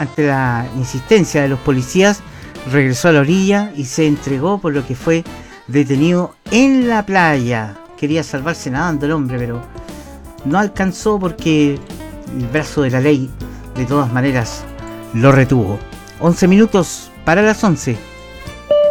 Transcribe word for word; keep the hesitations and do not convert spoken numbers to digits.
ante la insistencia de los policías, regresó a la orilla y se entregó, por lo que fue detenido en la playa. Quería salvarse nadando el hombre, pero no alcanzó porque el brazo de la ley de todas maneras lo retuvo. once minutos para las once.